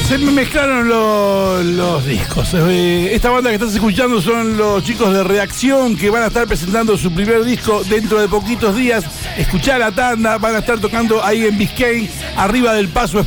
Se me mezclaron los discos. Esta banda que estás escuchando son los chicos de Reacción, que van a estar presentando su primer disco dentro de poquitos días. Escuchá la tanda, van a estar tocando ahí en Biscayne, arriba del Paso